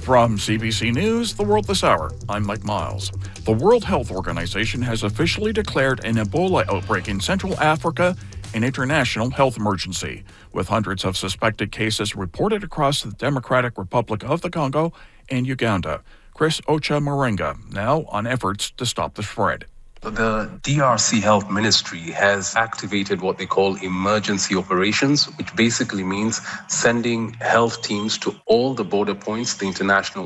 From CBC News, The World This Hour, I'm Mike Miles. The World Health Organization has officially declared an Ebola outbreak in Central Africa an international health emergency, with hundreds of suspected cases reported across the Democratic Republic of the Congo and Uganda. Chris Ocha-Marenga now on efforts to stop the spread. The DRC Health Ministry has activated what they call emergency operations, which basically means sending health teams to all the border points, the international